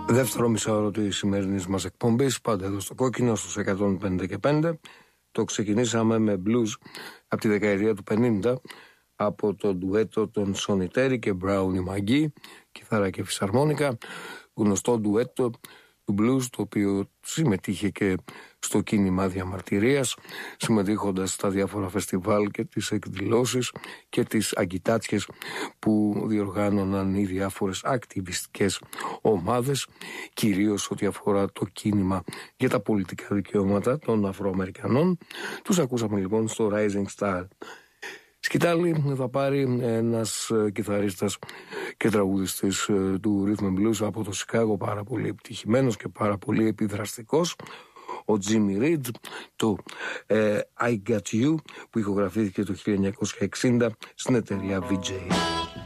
Δεύτερο μισάωρο της σημερινής μας εκπομπής, πάντα εδώ στο Κόκκινο, στους 105 και 5. Το ξεκινήσαμε με blues από τη δεκαετία του 50, από το ντουέτο των Σονιτέρι και Μπράουνι Μαγκί, κιθάρα και φυσαρμόνικα, γνωστό ντουέτο του blues, το οποίο συμμετείχε και στο κίνημα διαμαρτυρίας, συμμετείχοντας στα διάφορα φεστιβάλ και τις εκδηλώσεις και τις αγκιτάτσιες που διοργάνωναν οι διάφορες ακτιβιστικές ομάδες, κυρίως ό,τι αφορά το κίνημα για τα πολιτικά δικαιώματα των Αφροαμερικανών. Τους ακούσαμε λοιπόν στο Rising Star. Σκητάλη θα πάρει ένας κιθαρίστας και τραγουδιστής του Rhythm and Blues από το Σικάγο, πάρα πολύ επιτυχημένος και πάρα πολύ επιδραστικός, ο Jimmy Reed, το I Got You, που ηχογραφήθηκε το 1960 στην εταιρεία VJ.